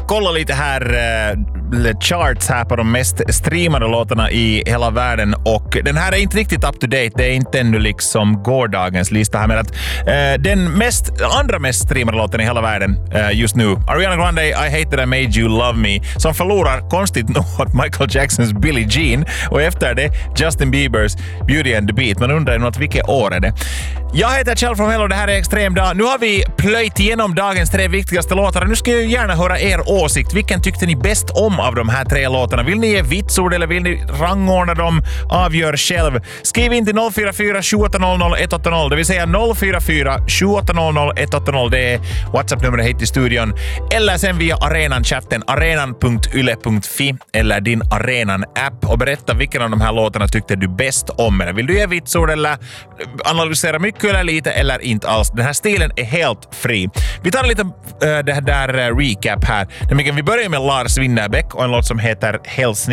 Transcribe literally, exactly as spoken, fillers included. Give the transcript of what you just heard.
Jag kollar lite här uh, charts här på de mest streamade låtarna i hela världen och den här är inte riktigt up to date. Det är inte ännu liksom gårdagens lista här, men att uh, den mest, andra mest streamade låten i hela världen uh, just nu, Ariana Grande, I Hate That I Made You Love Me, som förlorar konstigt nog åt Michael Jacksons Billie Jean och efter det Justin Biebers Beauty and the Beat. Man undrar något, vilket år är det? Jag heter Kjell från Hello, det här är Extrem Dag. Nu har vi plöjt igenom dagens tre viktigaste låtar. Nu ska jag gärna höra er åsikt. Vilken tyckte ni bäst om av de här tre låtarna? Vill ni ge vitsord eller vill ni rangordna dem? Avgör själv. Skriv in till noll fyra fyra sju åtta noll noll ett åtta noll, det vill säga noll fyra fyra sju åtta noll noll ett åtta noll. Det är WhatsApp-numret hit till studion. Eller sen via Arenan-chatten, arenan punkt yle punkt fi eller din Arenan-app och berätta vilken av de här låtarna tyckte du bäst om. Eller vill du ge vitsord eller analysera mycket eller lite eller inte alls? Den här stilen är helt fri. Vi tar lite uh, det här där uh, recap här. Vi börjar med Lars Winnerbäck och en låt som heter Hälsning.